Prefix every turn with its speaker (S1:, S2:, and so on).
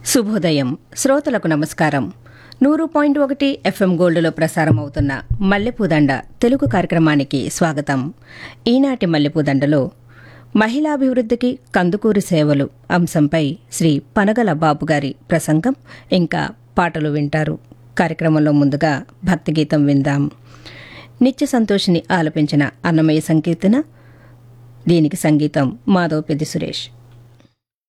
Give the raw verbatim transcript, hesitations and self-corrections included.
S1: శుభోదయం శ్రోతలకు నమస్కారం. నూరు పాయింట్ ఒకటి ఎఫ్ఎం గోల్డ్లో ప్రసారం అవుతున్న మల్లెపూదండ తెలుగు కార్యక్రమానికి స్వాగతం. ఈనాటి మల్లెపూదండలో మహిళాభివృద్ధికి కందుకూరి సేవలు అంశంపై శ్రీ పనగల బాబుగారి ప్రసంగం ఇంకా పాటలు వింటారు. కార్యక్రమంలో ముందుగా భక్తి గీతం విందాం. నిత్య సంతోషిని ఆలపించిన అన్నమయ్య సంకీర్తన. దీనికి సంగీతం మాధవపెద్ది సురేష్.